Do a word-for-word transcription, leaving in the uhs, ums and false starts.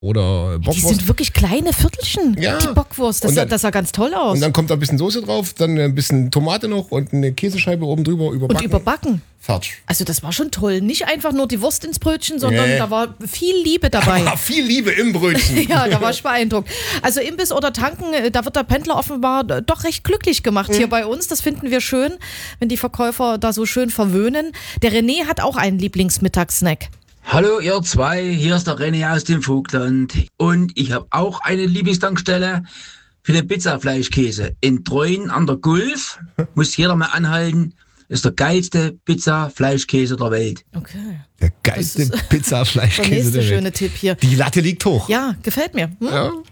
oder Bockwurst. Die sind wirklich kleine Viertelchen, Ja. die Bockwurst. Das, Und dann- sah, das sah ganz toll aus. Und dann kommt da ein bisschen Soße drauf, dann ein bisschen Tomate noch und eine Käsescheibe oben drüber überbacken. Und überbacken. Fertig. Also das war schon toll. Nicht einfach nur die Wurst ins Brötchen, sondern Nee. da war viel Liebe dabei. Ah, viel Liebe im Brötchen. Ja, da war ich beeindruckt. Also Imbiss oder Tanken, äh, da wird der Pendler offenbar äh, doch recht glücklich gemacht hier bei uns. Das finden wir schön, wenn die Verkäufer da so schön verwöhnen. Der René hat auch einen Lieblingsmittagssnack. Hallo ihr zwei, hier ist der René aus dem Vogtland und ich habe auch eine Lieblingstankstelle für den Pizzafleischkäse. In Treuen an der Gulf, muss jeder mal anhalten, ist der geilste Pizza-Fleischkäse der Welt. Okay. Der geilste Das ist- Pizza-Fleischkäse Der nächste der Welt. schöne Tipp hier. Die Latte liegt hoch. Ja, gefällt mir. Hm? Ja.